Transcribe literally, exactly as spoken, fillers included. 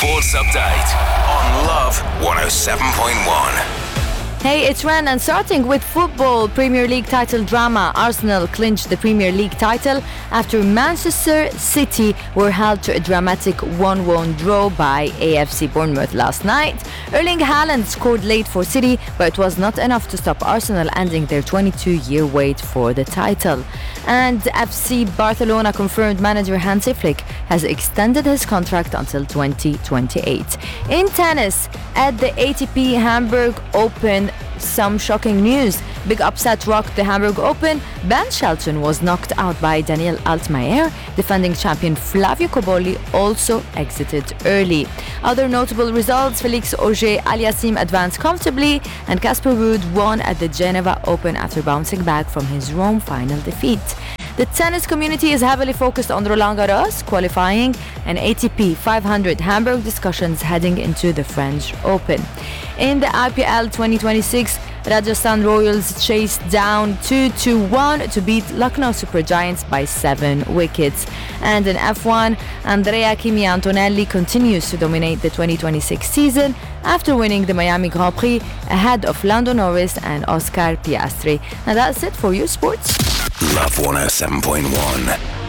Sports Update on Love one oh seven point one. Hey, it's Ren, and starting with football, Premier League title drama. Arsenal clinched the Premier League title after Manchester City were held to a dramatic one one draw by A F C Bournemouth last night. Erling Haaland scored late for City, but it was not enough to stop Arsenal ending their twenty-two-year wait for the title. And F C Barcelona confirmed manager Hansi Flick has extended his contract until twenty twenty-eight. In tennis, at the A T P Hamburg Open, some shocking news. Big upset rocked the Hamburg Open. Ben Shelton was knocked out by Daniel Altmaier. Defending champion Flavio Cobolli also exited early. Other notable results: Felix Auger-Aliassime advanced comfortably, and Casper Ruud won at the Geneva Open after bouncing back from his Rome final defeat. The tennis community is heavily focused on Roland Garros qualifying and A T P five hundred Hamburg discussions heading into the French Open. In the I P L twenty twenty-six, Rajasthan Royals chased down two to one to beat Lucknow Super Giants by seven wickets. And in F one, Andrea Kimi Antonelli continues to dominate the twenty twenty-six season after winning the Miami Grand Prix ahead of Lando Norris and Oscar Piastri. And that's it for you, sports. Love one oh seven point one.